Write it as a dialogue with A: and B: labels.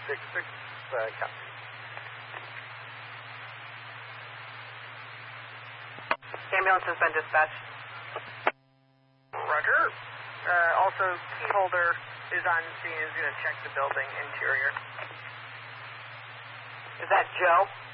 A: copy.
B: Ambulance has been dispatched.
C: Roger. Also, key holder is on scene, is going to check the building interior.
B: Is that Joe?